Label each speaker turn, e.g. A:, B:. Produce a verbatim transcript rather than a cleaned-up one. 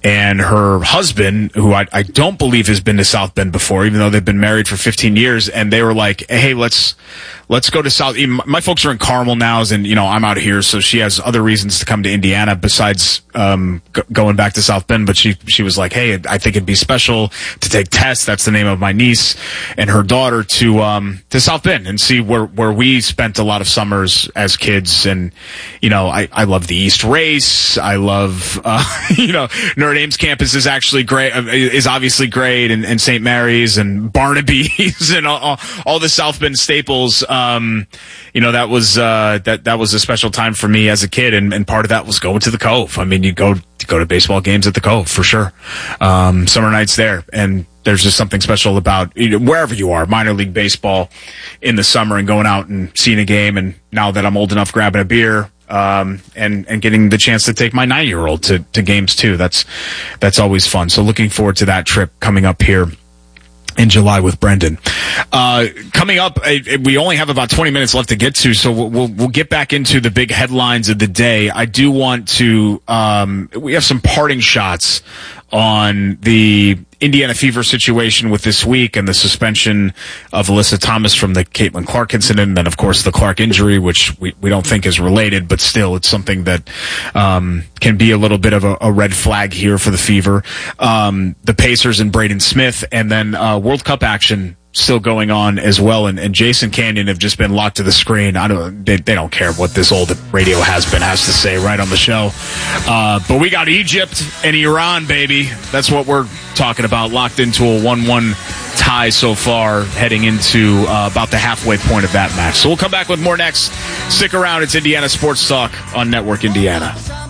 A: and her husband, who I, I don't believe has been to South Bend before, even though they've been married for fifteen years, and they were like, hey, let's let's go to South. My folks are in Carmel now, and you know I'm out here, so she has other reasons to come to Indiana besides um, g- going back to South Bend. But she she was like, hey, I think it'd be special to take Tess, that's the name of my niece, and her daughter to um, to South Bend and see where where we spent a lot of summers as kids. And you know, I I love the East Race. I love uh, you know. Notre Dame's campus is actually great, is obviously great, and, and Saint Mary's and Barnaby's and all, all, all the South Bend staples. Um, you know, that was uh, that that was a special time for me as a kid, and, and part of that was going to the Cove. I mean, you go go to baseball games at the Cove for sure. Um, summer nights there, and there's just something special about, you know, wherever you are, minor league baseball in the summer, and going out and seeing a game. And now that I'm old enough, grabbing a beer. Um, and, and getting the chance to take my nine-year-old to, to games too. That's, that's always fun. So looking forward to that trip coming up here in July with Brendan. Uh, coming up, uh, we only have about twenty minutes left to get to, so we'll, we'll, we'll get back into the big headlines of the day. I do want to, um, we have some parting shots on the Indiana Fever situation with this week and the suspension of Alyssa Thomas from the Caitlin Clark incident, and then, of course, the Clark injury, which we, we don't think is related, but still it's something that um, can be a little bit of a, a red flag here for the Fever. Um, the Pacers and Braden Smith, and then uh, World Cup action still going on as well, and, and Jason Canyon have just been locked to the screen. I don't, they, they don't care what this old radio has been has to say right on the show. Uh, but we got Egypt and Iran, baby. That's what we're talking about. Locked into a one one tie so far, heading into uh, about the halfway point of that match. So we'll come back with more next. Stick around. It's Indiana Sports Talk on Network Indiana.